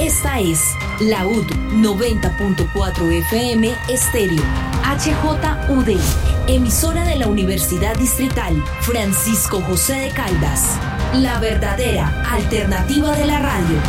Esta es la UD 90.4 FM Estéreo, HJUD, emisora de la Universidad Distrital Francisco José de Caldas, la verdadera alternativa de la radio.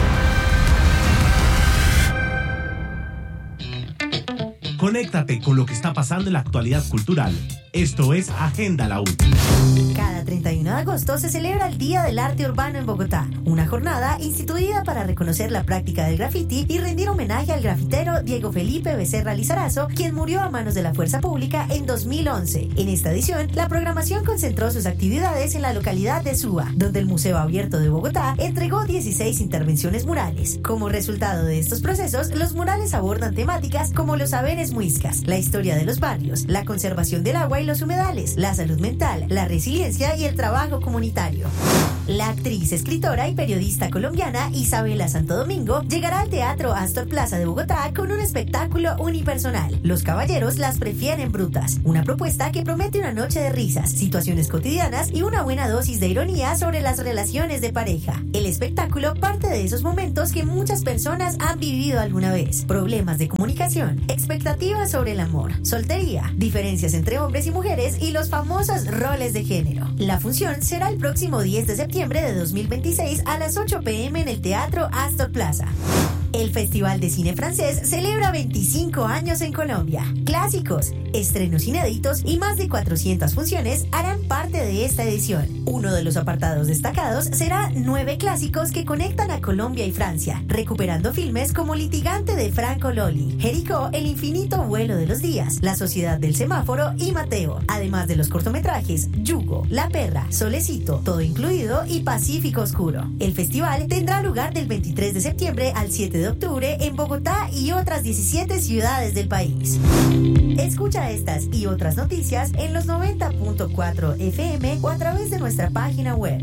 Conéctate con lo que está pasando en la actualidad cultural. Esto es Agenda La U. Cada 31 de agosto se celebra el Día del Arte Urbano en Bogotá, una jornada instituida para reconocer la práctica del graffiti y rendir homenaje al grafitero Diego Felipe Becerra Lizarazo, quien murió a manos de la fuerza pública en 2011. En esta edición, la programación concentró sus actividades en la localidad de Suba, donde el Museo Abierto de Bogotá entregó 16 intervenciones murales. Como resultado de estos procesos, los murales abordan temáticas como los saberes muiscas, la historia de los barrios, la conservación del agua y los humedales, la salud mental, la resiliencia y el trabajo comunitario. La actriz, escritora y periodista colombiana Isabela Santo Domingo llegará al Teatro Astor Plaza de Bogotá con un espectáculo unipersonal. Los caballeros las prefieren brutas, una propuesta que promete una noche de risas, situaciones cotidianas y una buena dosis de ironía sobre las relaciones de pareja. El espectáculo parte de esos momentos que muchas personas han vivido alguna vez: problemas de comunicación, expectativas sobre el amor, soltería, diferencias entre hombres y mujeres y los famosos roles de género. La función será el próximo 10 de septiembre de 2026 a las 8 p.m. en el Teatro Astor Plaza. El Festival de Cine Francés celebra 25 años en Colombia. Clásicos, estrenos inéditos y más de 400 funciones harán parte de esta edición. Uno de los apartados destacados será 9 clásicos que conectan a Colombia y Francia, recuperando filmes como Litigante de Franco Loli, Jericó, El infinito vuelo de los días, La sociedad del semáforo y Mateo, además de los cortometrajes Yugo, La perra, Solecito, Todo incluido y Pacífico oscuro. El festival tendrá lugar del 23 de septiembre al 7 de octubre en Bogotá y otras 17 ciudades del país. Escucha estas y otras noticias en los 90.4 FM o a través de nuestra página web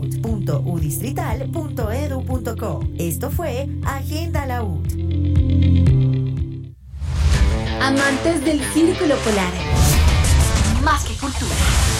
laud.udistrital.edu.co. Esto fue Agenda La UD. Amantes del Círculo Polar, más que cultura.